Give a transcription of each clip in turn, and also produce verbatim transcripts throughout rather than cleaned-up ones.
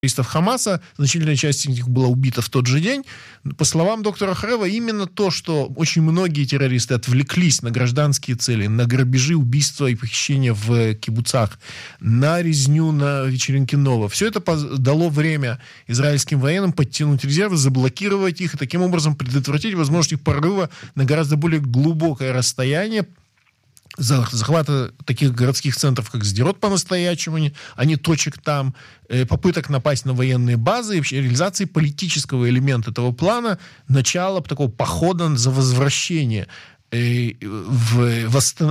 террористов Хамаса, значительная часть из них была убита в тот же день. По словам доктора Харева, именно то, что очень многие террористы отвлеклись на гражданские цели, на грабежи, убийства и похищения в кибуцах, на резню на вечеринке Нова, все это дало время израильским военным подтянуть резервы, заблокировать их и таким образом предотвратить возможность их прорыва на гораздо более глубокое расстояние, захвата таких городских центров, как Сдерот по-настоящему, а не точек там, попыток напасть на военные базы и вообще реализации политического элемента этого плана, начало такого похода за возвращение в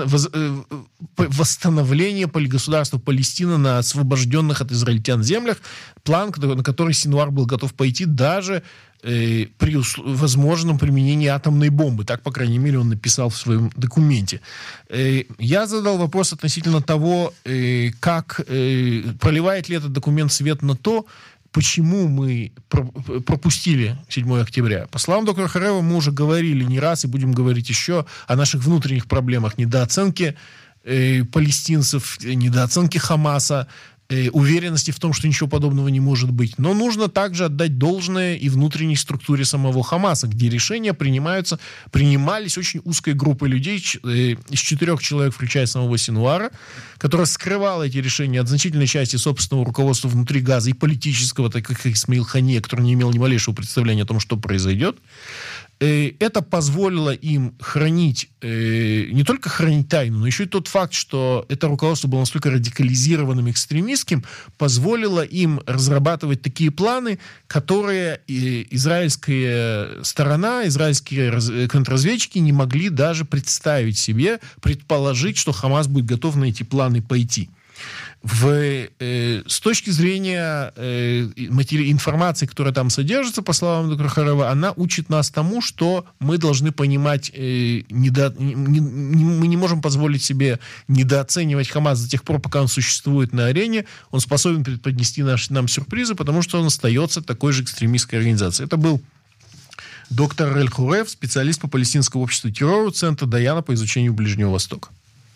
восстановление государства Палестина на освобожденных от израильтян землях, план, на который Синуар был готов пойти даже при возможном применении атомной бомбы. Так, по крайней мере, он написал в своем документе. Я задал вопрос относительно того, как проливает ли этот документ свет на то, почему мы пропустили седьмое октября. По словам доктора Харева, мы уже говорили не раз и будем говорить еще о наших внутренних проблемах недооценки палестинцев, недооценки Хамаса, уверенности в том, что ничего подобного не может быть. Но нужно также отдать должное и внутренней структуре самого Хамаса, где решения принимаются, принимались очень узкой группой людей, из четырех человек, включая самого Синуара, которая скрывала эти решения от значительной части собственного руководства внутри Газа и политического, так как Исмаил Хания, который не имел ни малейшего представления о том, что произойдет. Это позволило им хранить, не только хранить тайну, но еще и тот факт, что это руководство было настолько радикализированным, экстремистским, позволило им разрабатывать такие планы, которые израильская сторона, израильские контрразведчики не могли даже представить себе, предположить, что Хамас будет готов на эти планы пойти. В, э, с точки зрения э, матери- информации, которая там содержится, по словам доктора Харева, она учит нас тому, что мы должны понимать, э, недо... не, не, мы не можем позволить себе недооценивать Хамас до тех пор, пока он существует на арене. Он способен преподнести наш, нам сюрпризы, потому что он остается такой же экстремистской организацией. Это был доктор Рель Хурев, специалист по палестинскому обществу террору, Центр Даяна по изучению Ближнего Востока.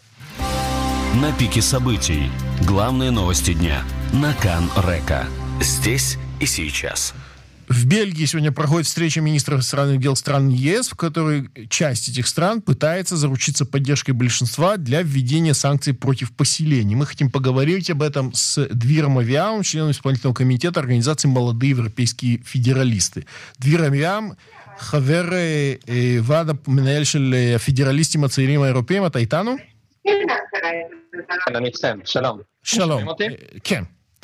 На пике событий. Главные новости дня. На Кан-Река. Здесь и сейчас. В Бельгии сегодня проходит встреча министров иностранных дел стран ЕС, в которой часть этих стран пытается заручиться поддержкой большинства для введения санкций против поселений. Мы хотим поговорить об этом с Двиром Авиамом, членом исполнительного комитета организации «Молодые европейские федералисты». Двир Авиам, חבר ועד המנהל של הפדרליסטים הצעירים האירופאים, אתה איתנו? אני איתכם, שלום. שלום, כן.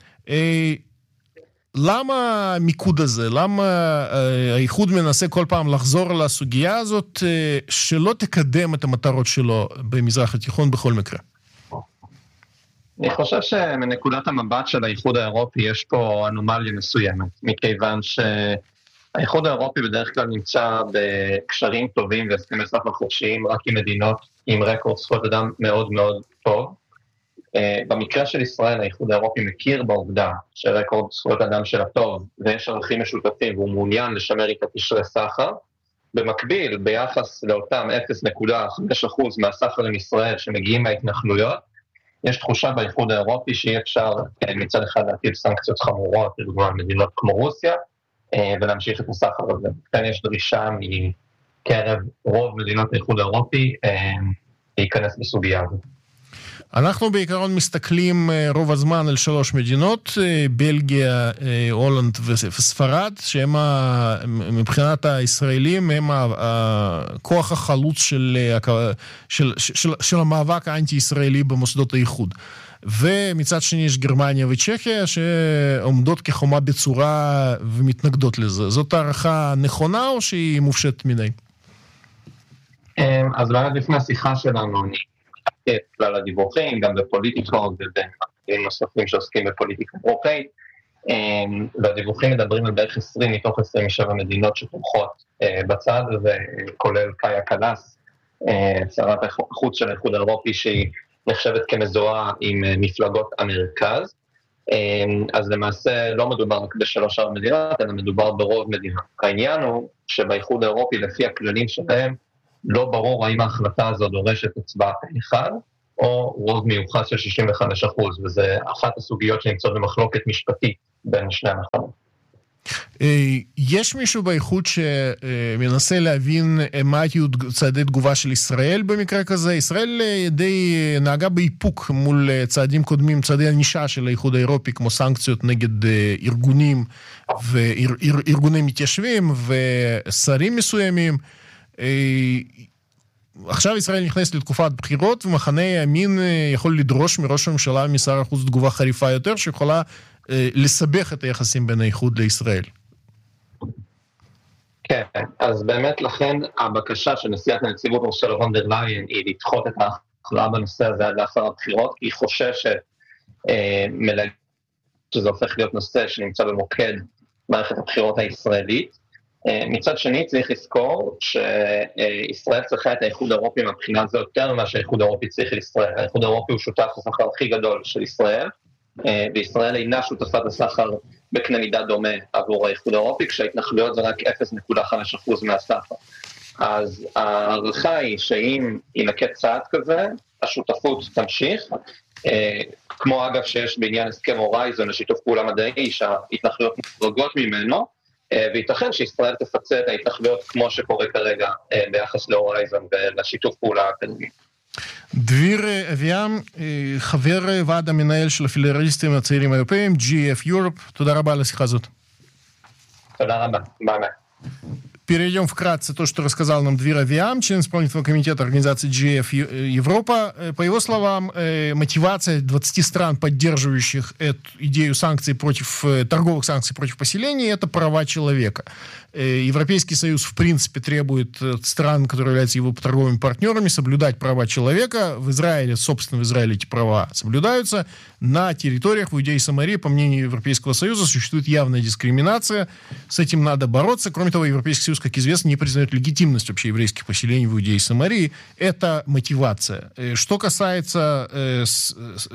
למה המיקוד הזה, למה האיחוד מנסה כל פעם לחזור לסוגיה הזאת שלא תקדם את המטרות שלו במזרח התיכון בכל מקרה? אני חושב שמנקודת המבט של האיחוד האירופי יש פה אנומליה מסוימת, מכיוון שהאיחוד האירופי בדרך כלל נמצא בקשרים טובים והסכמי סחר חופשיים רק עם מדינות עם רקורד זכויות אדם מאוד מאוד טוב. במקרה של ישראל, האיחוד האירופי מכיר בעובדה שרקורד זכויות אדם שלה טוב, ויש ערכים משותפים, והוא מעוניין לשמר איתה קשרי סחר. במקביל, ביחס לאותם אפס נקודה חמש אחוז מהסחר עם ישראל שמגיעים מההתנחלויות, יש תחושה באיחוד האירופי שאי אפשר מצד אחד להטיל סנקציות חמורות, לדוגמה מדינות כמו רוסיה, ולהמשיך את הסחר הזה. כאן יש דרישה מקרב רוב מדינות האיחוד האירופי להיכנס בסוגיה הזאת. אנחנו בעיקרון מסתכלים רוב הזמן על שלוש מדינות, בלגיה, הולנד וספרד, שהם מבחינת הישראלים הם הכוח החלוץ של, של, של, של המאבק האנטי-ישראלי במוסדות האיחוד. ומצד שני יש גרמניה וצ'כיה שעומדות כחומה בצורה ומתנגדות לזה. זאת הערכה נכונה או שהיא מופשטת מדי? אז באמת לפני השיחה שלנו אני את כלל הדיווחים, גם בפוליטיקה ובמחקרים נוספים שעוסקים בפוליטיקה אירופאית, והדיווחים מדברים על בערך עשרים מתוך עשרים ושבע מדינות שתומכות בצד הזה, כולל קאיה קלאס, שרת החוץ של האיחוד האירופי שהיא נחשבת כמזוהה עם מפלגות המרכז, אז למעשה לא מדובר רק בשלוש ארבע מדינות, אלא מדובר ברוב מדינות. העניין הוא שבאיחוד האירופי לפי הכללים שלהם, לא ברור האם ההחלטה הזו דורשת הצבעה פה אחד, או רוב מיוחס של שישים וחמישה אחוז, וזה אחת הסוגיות שנמצאות במחלוקת משפטית בין שני המחנות. יש מישהו באיחוד שמנסה להבין מה היו צעדי תגובה של ישראל במקרה כזה? ישראל די נהגה באיפוק מול צעדים קודמים, צעדי ענישה של האיחוד האירופי, כמו סנקציות נגד ארגונים וארגוני מתיישבים ושרים מסוימים. עכשיו ישראל נכנסת לתקופת בחירות, ומחנה הימין יכול לדרוש מראש הממשלה ומשר החוץ תגובה חריפה יותר, שיכולה לסבך את היחסים בין האיחוד לישראל. כן, אז באמת לכן הבקשה של נשיאת הנציבות אורסולה וון דר ליין היא לדחות את ההכרעה בנושא הזה עד לאחר הבחירות, כי היא חוששת מלהגיד שזה הופך להיות נושא שנמצא במוקד מערכת הבחירות הישראלית. מצד שני צריך לזכור שישראל צריכה את האיחוד האירופי מהבחינה הזו יותר ממה שהאיחוד האירופי צריך לישראל. האיחוד האירופי הוא שותף הסחר הכי גדול של ישראל, וישראל אינה שותפת הסחר בקנה מידה דומה עבור האיחוד האירופי, כשההתנחלויות זה רק אפס נקודה חמש אחוז מהסחר. אז הערכה היא שאם ינקט צעד כזה, השותפות תמשיך, כמו אגב שיש בעניין הסכם הורייזון לשיתוף פעולה מדעי, שההתנחלויות מוחרגות ממנו, וייתכן שישראל תפצה את ההתנחלויות כמו שקורה כרגע ביחס להורייזון ולשיתוף פעולה האקדמי. דביר אביעם, חבר ועד המנהל של הפדרליסטים הצעירים האירופאים, ג'י эф Europe, תודה רבה על השיחה הזאת. תודה רבה, ביי ביי. Перейдем вкратце то, что рассказал нам Двир Авиам, член исполнительного комитета организации джи эф Европа. По его словам, мотивация двадцати стран, поддерживающих эту идею санкций против, торговых санкций против поселений, это права человека. Европейский Союз, в принципе, требует от стран, которые являются его торговыми партнерами, соблюдать права человека. В Израиле, собственно, в Израиле эти права соблюдаются. На территориях в Иудее и Самарии, по мнению Европейского Союза, существует явная дискриминация. С этим надо бороться. Кроме того, Европейский Союз, как известно, не признает легитимность вообще еврейских поселений в Иудее и Самарии. Это мотивация. Что касается э, с,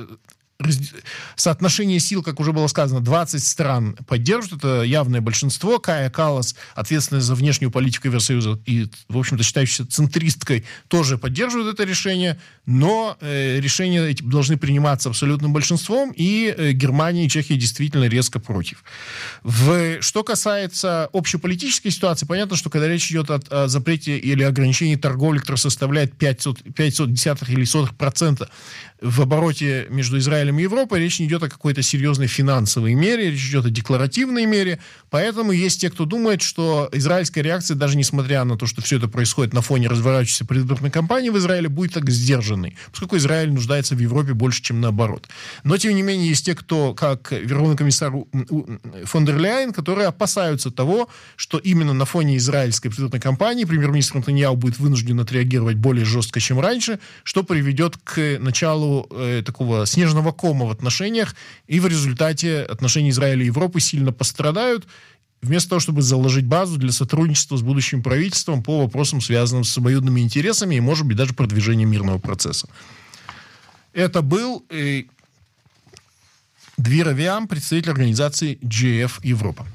соотношение сил, как уже было сказано, двадцать стран поддерживают, это явное большинство. Кая Каллас, ответственная за внешнюю политику Евросоюза и, в общем-то, считающаяся центристкой, тоже поддерживает это решение, но э, решения эти должны приниматься абсолютным большинством, и э, Германия и Чехия действительно резко против. В, что касается общеполитической ситуации, понятно, что когда речь идет о, о запрете или ограничении торговли, которая составляет пять десятых или сотых процента в обороте между Израилем и Европой, речь не идет о какой-то серьезной финансовой мере, речь идет о декларативной мере, поэтому есть те, кто думает, что израильская реакция, даже несмотря на то, что все это происходит на фоне разворачивающейся предвыборной кампании в Израиле, будет так сдержанной, поскольку Израиль нуждается в Европе больше, чем наоборот. Но, тем не менее, есть те, кто, как Верховный комиссар фон дер Ляйен, которые опасаются того, что именно на фоне израильской предвыборной кампании премьер-министр Нетаньяху будет вынужден отреагировать более жестко, чем раньше, что приведет к началу э, такого снежного кома в отношениях, и в результате отношения Израиля и Европы сильно пострадают, вместо того, чтобы заложить базу для сотрудничества с будущим правительством по вопросам, связанным с обоюдными интересами и, может быть, даже продвижением мирного процесса. Это был э, Двир Авиам, представитель организации джи эф Европа.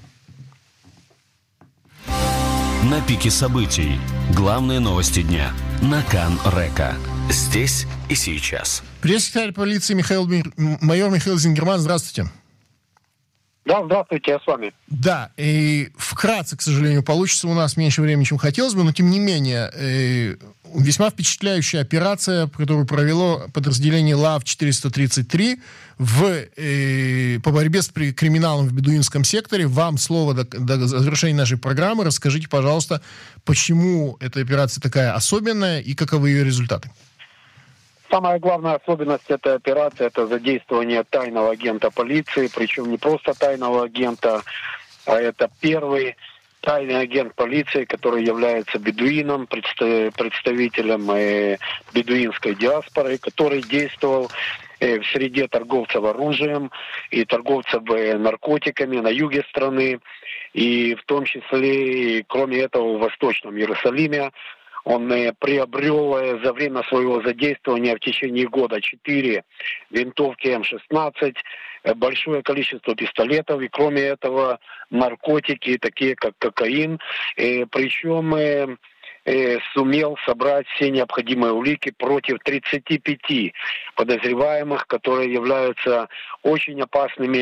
На пике событий. Главные новости дня. На Кан Река. Здесь и сейчас. Пресс-секретарь полиции Михаил, майор Михаил Зингерман, здравствуйте. Да, здравствуйте, я с вами. Да, и вкратце, к сожалению, получится у нас меньше времени, чем хотелось бы, но тем не менее, э, весьма впечатляющая операция, которую провело подразделение ЛАВ четыреста тридцать три в, э, по борьбе с криминалом в бедуинском секторе. Вам слово до, до завершения нашей программы. Расскажите, пожалуйста, почему эта операция такая особенная и каковы ее результаты? Самая главная особенность этой операции – это задействование тайного агента полиции, причем не просто тайного агента, а это первый тайный агент полиции, который является бедуином, представителем бедуинской диаспоры, который действовал в среде торговцев оружием и торговцев наркотиками на юге страны, и в том числе, кроме этого, в Восточном Иерусалиме. Он приобрел за время своего задействования в течение года четыре винтовки эм шестнадцать, большое количество пистолетов и, кроме этого, наркотики, такие как кокаин. Причем сумел собрать все необходимые улики против тридцати пяти подозреваемых, которые являются очень опасными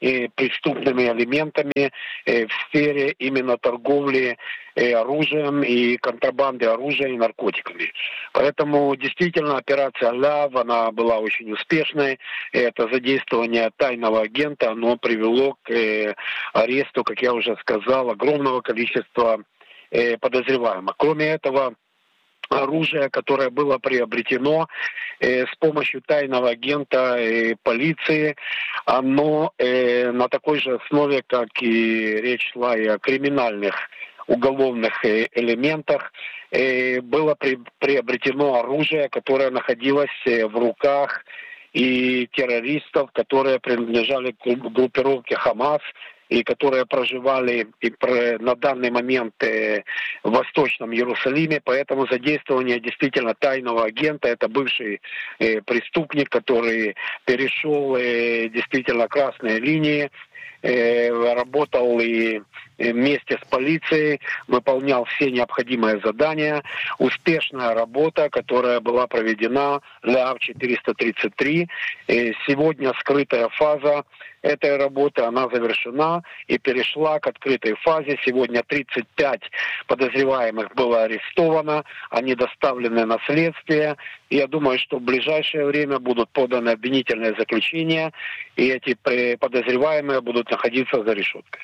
э, преступными элементами э, в сфере именно торговли э, оружием и контрабанды оружия и наркотиками. Поэтому действительно операция «Ляв», она была очень успешной. Это задействование тайного агента, оно привело к э, аресту, как я уже сказал, огромного количества э, подозреваемых. Кроме этого, оружие, которое было приобретено э, с помощью тайного агента э, полиции, оно э, на такой же основе, как и речь шла и о криминальных уголовных э, элементах, э, было при, приобретено оружие, которое находилось э, в руках и террористов, которые принадлежали к группировке «Хамас», и которые проживали и про, на данный момент э, в Восточном Иерусалиме. Поэтому задействование действительно тайного агента, это бывший э, преступник, который перешел э, действительно красные линии, э, работал и вместе с полицией, выполнял все необходимые задания. Успешная работа, которая была проведена ЛЯВ четыреста тридцать три. И сегодня скрытая фаза этой работы, она завершена и перешла к открытой фазе. Сегодня тридцать пять подозреваемых было арестовано, они доставлены на следствие. И я думаю, что в ближайшее время будут поданы обвинительные заключения, и эти подозреваемые будут находиться за решеткой.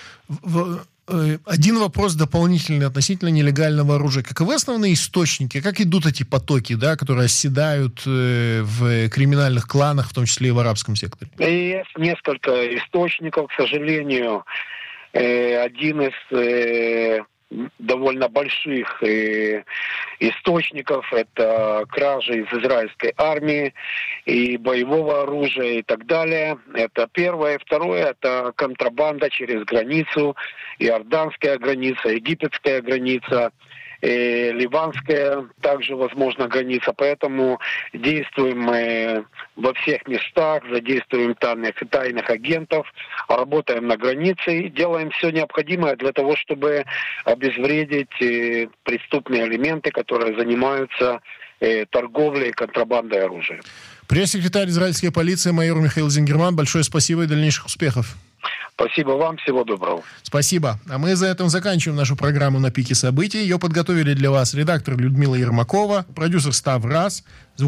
Один вопрос дополнительный относительно нелегального оружия. Каковы основные источники? Как идут эти потоки, да, которые оседают в криминальных кланах, в том числе и в арабском секторе? Есть несколько источников, к сожалению. Один из довольно больших э, источников, это кражи из израильской армии и боевого оружия и так далее. Это первое. Второе, это контрабанда через границу, иорданская граница, египетская граница, э, ливанская также, возможно, граница. Поэтому действуем мы во всех местах, задействуем тайных, тайных агентов, работаем на границе и делаем все необходимое для того, чтобы обезвредить э, преступные элементы, которые занимаются э, торговлей и контрабандой оружия. Пресс-секретарь израильской полиции майор Михаил Зингерман, большое спасибо и дальнейших успехов. Спасибо вам, всего доброго. Спасибо. А мы за этим заканчиваем нашу программу «На пике событий». Ее подготовили для вас редактор Людмила Ермакова, продюсер Став Раз,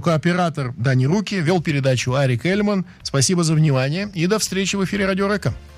звукооператор Дани Руки, вел передачу Арик Эльман. Спасибо за внимание и до встречи в эфире Радио Река.